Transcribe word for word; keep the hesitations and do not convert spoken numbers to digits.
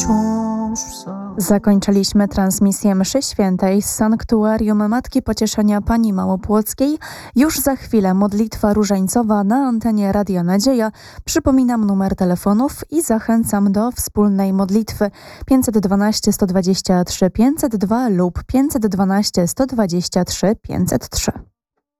Zakończyliśmy transmisję mszy świętej z sanktuarium Matki Pocieszenia Pani Małopłockiej. Już za chwilę modlitwa różańcowa na antenie Radia Nadzieja. Przypominam numer telefonów i zachęcam do wspólnej modlitwy pięćset dwanaście, sto dwadzieścia trzy, pięćset dwa lub pięćset dwanaście, sto dwadzieścia trzy, pięćset trzy.